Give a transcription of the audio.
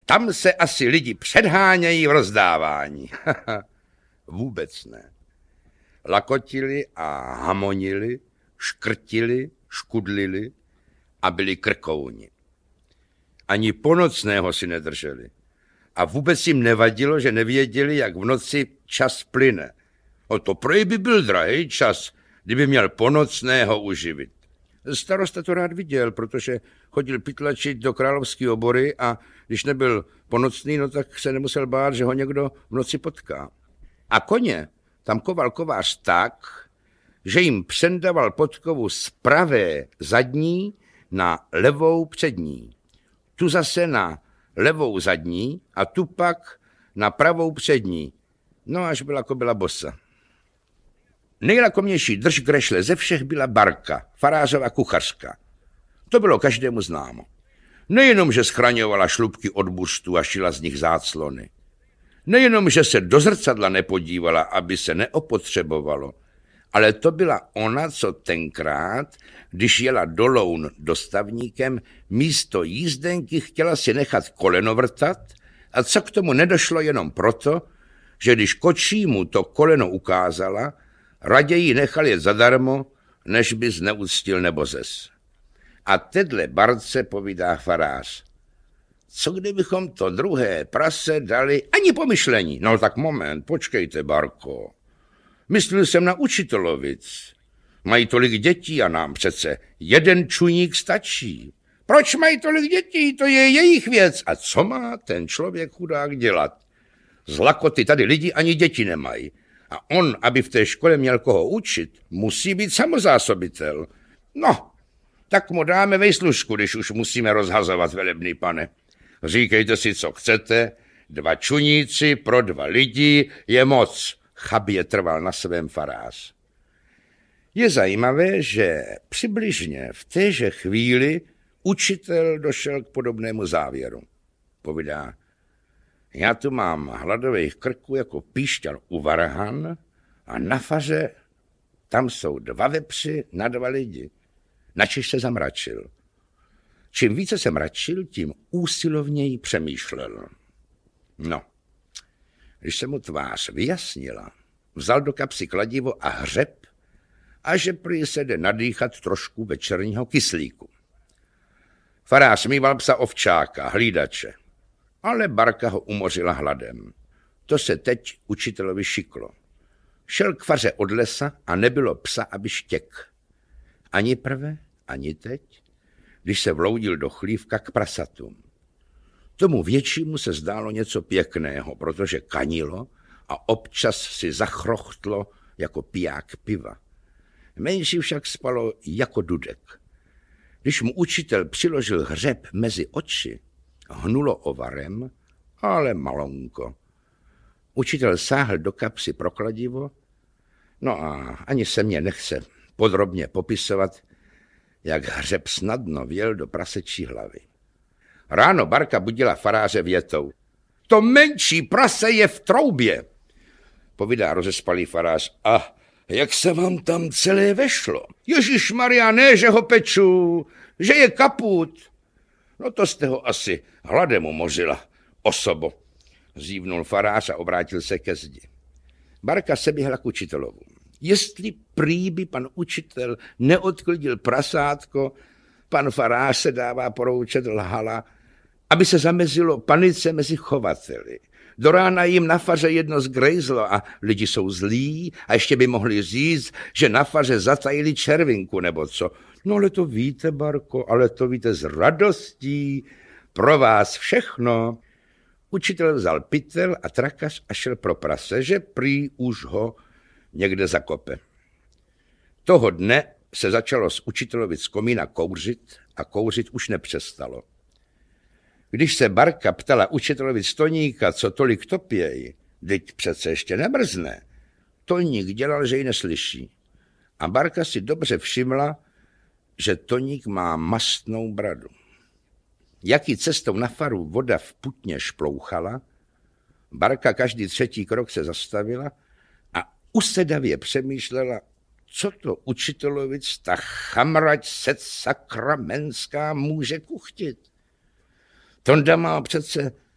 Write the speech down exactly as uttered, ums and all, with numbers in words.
Tam se asi lidi předhánějí v rozdávání. Vůbec ne. Lakotili a hamonili, škrtili, škudlili a byli krkouni. Ani ponocného si nedrželi. A vůbec jim nevadilo, že nevěděli, jak v noci čas plyne. O to prej by byl drahý čas, kdyby měl ponocného uživit. Starosta to rád viděl, protože chodil pytlačit do královské obory a když nebyl ponocný, no tak se nemusel bát, že ho někdo v noci potká. A koně tam koval kovář tak, že jim přendával podkovu z pravé zadní na levou přední. Tu zase na levou zadní a tu pak na pravou přední. No až byla kobyla bosa. Nejlakomnější drž grešle ze všech byla Barka, farářova kuchařka. To bylo každému známo. Nejenom, že schraňovala šlupky od buřtů a šila z nich záclony. Nejenom, že se do zrcadla nepodívala, aby se neopotřebovalo, ale to byla ona, co tenkrát, když jela do Loun dostavníkem, místo jízdenky chtěla si nechat koleno vrtat a co k tomu nedošlo jenom proto, že když kočímu to koleno ukázala, raději nechal je zadarmo, než by zneuctil nebo zes. A tedle Barce povídá farář. Co kdybychom to druhé prase dali ani pomyšlení? No tak moment, počkejte, Barko. Myslil jsem na učitelovic. Mají tolik dětí a nám přece jeden čuník stačí. Proč mají tolik dětí? To je jejich věc. A co má ten člověk chudák dělat? Z lakoty tady lidi ani děti nemají. A on, aby v té škole měl koho učit, musí být samozásobitel. No, tak mu dáme vejslužku, když už musíme rozhazovat, velebný pane. Říkejte si, co chcete, dva čuníci pro dva lidi je moc, chabě trval na svém farář. Je zajímavé, že přibližně v téže chvíli učitel došel k podobnému závěru. Povídá, já tu mám hladových krků jako píšťal u varhan a na faře tam jsou dva vepři na dva lidi. Načež se zamračil. Čím více se mračil, tím úsilovněji přemýšlel. No, když se mu tvář vyjasnila, vzal do kapsy kladivo a hřeb, a že prý se jde nadýchat trošku večerního kyslíku. Farář mýval psa ovčáka, hlídače, ale Barka ho umořila hladem. To se teď učitelovi šiklo. Šel k faře od lesa a nebylo psa, aby štěk. Ani prve, ani teď, když se vloudil do chlívka k prasatům. Tomu většímu se zdálo něco pěkného, protože kanilo a občas si zachrochtlo jako piják piva. Menší však spalo jako dudek. Když mu učitel přiložil hřeb mezi oči, hnulo ovarem, ale malonko. Učitel sáhl do kapsy pro kladivo, no a ani se mě nechce podrobně popisovat, jak hřeb snadno vjel do prasečí hlavy. Ráno Barka budila faráře větou. To menší prase je v troubě, povídá rozespalý farář. A jak se vám tam celé vešlo? Ježišmarja, ne, že ho peču, že je kaput. No to jste ho asi hladem umořila, osobo, zívnul farář a obrátil se ke zdi. Barka se běhla k učitelovu. Jestli prý by pan učitel neodklidil prasátko, pan farář se dává poroučet, lhala, aby se zamezilo panice mezi chovateli. Do rána jim na faře jedno zgrejzlo a lidi jsou zlí a ještě by mohli říct, že na faře zatajili červinku nebo co. No ale to víte, Barko, ale to víte s radostí, pro vás všechno. Učitel vzal pytel a trakař a šel pro prase, že prý už ho někde zakope. Toho dne se začalo z učitelovic komína kouřit a kouřit už nepřestalo. Když se Barka ptala učitelovic Toníka, co tolik topěj, teď přece ještě nemrzne, Toník dělal, že ji neslyší. A Barka si dobře všimla, že Toník má mastnou bradu. Jaký cestou na faru voda v putně šplouchala, Barka každý třetí krok se zastavila a usedavě přemýšlela, co to učitelovic ta chamrať set sakramenská může kuchtit. Tonda má přece